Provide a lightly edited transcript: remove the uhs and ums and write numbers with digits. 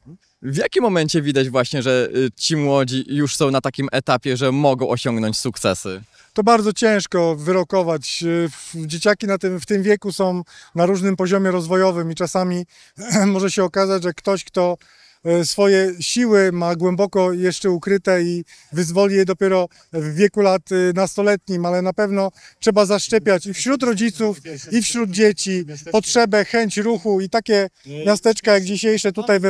W jakim momencie widać właśnie, że ci młodzi już są na takim etapie, że mogą osiągnąć sukcesy? To bardzo ciężko wyrokować. Dzieciaki w tym wieku są na różnym poziomie rozwojowym i czasami może się okazać, że ktoś, kto swoje siły ma głęboko jeszcze ukryte i wyzwoli je dopiero w wieku lat nastoletnim, ale na pewno trzeba zaszczepiać i wśród rodziców, i wśród dzieci potrzebę, chęć ruchu i takie miasteczka jak dzisiejsze tutaj we